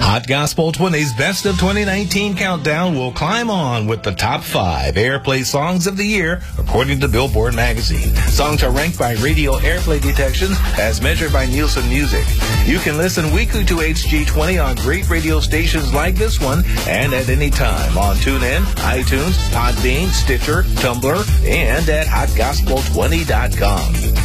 Hot Gospel 20's Best of 2019 countdown will climb on with the top 5 airplay songs of the year, according to Billboard magazine. Songs are ranked by radio airplay detection as measured by Nielsen Music. You can listen weekly to HG20 on great radio stations like this one and at any time on TuneIn, iTunes, Podbean, Stitcher, Tumblr, and at hotgospel20.com.